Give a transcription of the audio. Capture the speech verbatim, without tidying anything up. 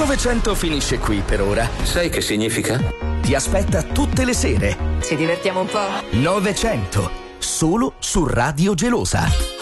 Novecento finisce qui per ora. Sai che significa? Ti aspetta tutte le sere. Ci divertiamo un po'? Novecento, solo su Radio Gelosa.